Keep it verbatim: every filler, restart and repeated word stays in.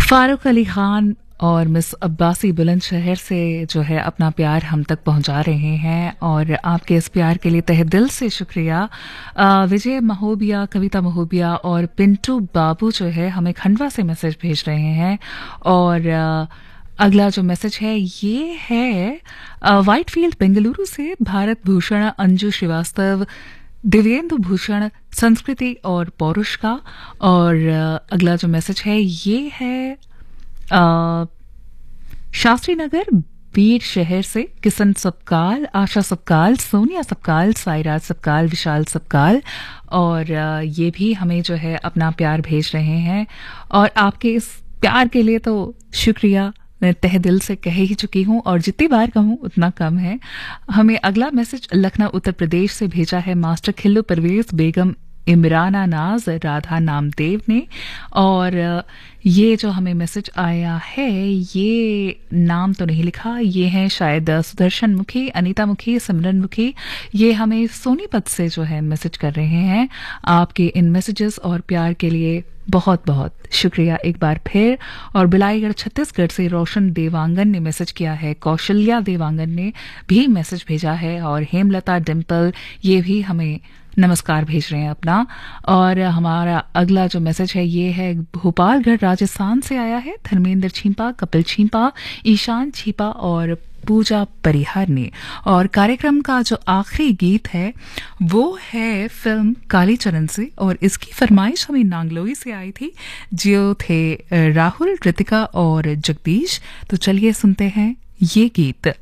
फारूक अली खान और मिस अब्बासी बुलंदशहर से जो है अपना प्यार हम तक पहुंचा रहे हैं और आपके इस प्यार के लिए तहे दिल से शुक्रिया। अ, विजय महोबिया, कविता महोबिया और पिंटू बाबू जो है हमें खंडवा से मैसेज भेज रहे हैं। और अ, अगला जो मैसेज है ये है अ, व्हाइटफील्ड बेंगलुरु से भारत भूषण, अंजू श्रीवास्तव, दिव्येंदु भूषण, संस्कृति और पौरुष का। और अ, अगला जो मैसेज है ये है अ, शास्त्री नगर बीर शहर से किशन सबकाल, आशा सबकाल, सोनिया सबकाल, साईराज सबकाल, विशाल सबकाल। और अ, ये भी हमें जो है अपना प्यार भेज रहे हैं और आपके इस प्यार के लिए तो शुक्रिया मैं तहे दिल से कह ही चुकी हूँ और जितनी बार कहूँ उतना कम है। हमें अगला मैसेज लखनऊ उत्तर प्रदेश से भेजा है मास्टर खिल्लू परवेज बेगम इमराना नाज राधा नामदेव ने। और अ, ये जो हमें मैसेज आया है ये नाम तो नहीं लिखा, ये है शायद अ, सुदर्शन मुखी, अनीता मुखी, सिमरन मुखी। ये हमें सोनीपत से जो है मैसेज कर रहे हैं। आपके इन मैसेजेस और प्यार के लिए बहुत बहुत शुक्रिया एक बार फिर। और बिलाईगढ़ छत्तीसगढ़ से रोशन देवांगन ने मैसेज किया है, कौशल्या देवांगन ने भी मैसेज भेजा है और हेमलता डिम्पल ये भी हमें नमस्कार भेज रहे हैं अपना। और हमारा अगला जो मैसेज है ये है भोपालगढ़ राजस्थान से आया है, धर्मेंद्र छीपा, कपिल छीपा, ईशान छीपा और पूजा परिहार ने। और कार्यक्रम का जो आखिरी गीत है वो है फिल्म कालीचरण से और इसकी फरमाइश हमें नांगलोई से आई थी, जो थे राहुल, कृतिका और जगदीश। तो चलिए सुनते हैं ये गीत।